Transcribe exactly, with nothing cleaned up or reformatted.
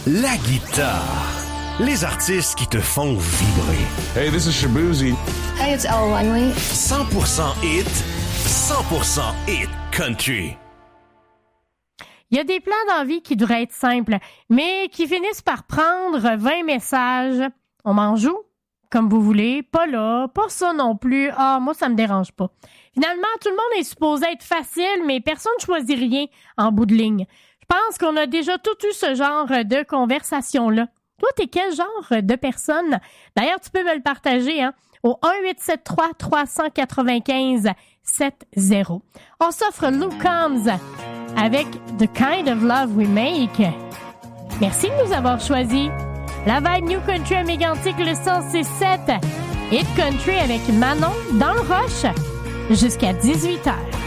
la guitare. Les artistes qui te font vibrer. Hey, this is Shabuzi. Hey, it's Ella Langley. cent pour cent hit, cent pour cent hit country. Il y a des plans d'envie qui devraient être simples, mais qui finissent par prendre vingt messages. On m'en joue? Comme vous voulez. Pas là, pas ça non plus. Ah, moi, ça me dérange pas. Finalement, tout le monde est supposé être facile, mais personne ne choisit rien en bout de ligne. Je pense qu'on a déjà tout eu ce genre de conversation-là. Toi, t'es quel genre de personne? D'ailleurs, tu peux me le partager, hein, au un huit sept trois trois quatre cinq sept zéro. On s'offre Luke Combs avec The Kind of Love We Make. Merci de nous avoir choisis. La vibe New Country à Mégantic, le cent six sept. Hit Country avec Manon dans le Rush jusqu'à dix-huit heures.